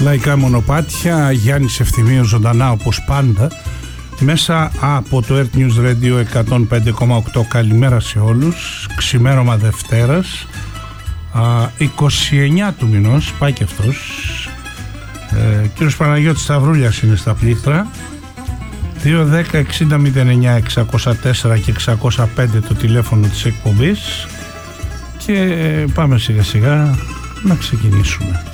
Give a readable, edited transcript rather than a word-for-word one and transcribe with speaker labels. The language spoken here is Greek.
Speaker 1: Λαϊκά μονοπάτια, Γιάννης Ευθυμίου ζωντανά όπως πάντα μέσα από το Earth News Radio 105,8. Καλημέρα σε όλους. Ξημέρωμα Δευτέρας 29 του μηνός, πάει και αυτός. Κύριος Παναγιώτης Σταυρούλιας είναι στα πλήθρα. 2-10-60-09-604 και 605 το τηλέφωνο της εκπομπής. Και πάμε σιγά σιγά να ξεκινήσουμε.